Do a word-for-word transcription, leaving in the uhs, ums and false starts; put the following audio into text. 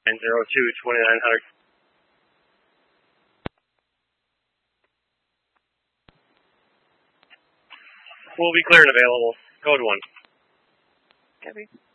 zero two, twenty-nine hundred. Will be clear and available. Code one. Copy.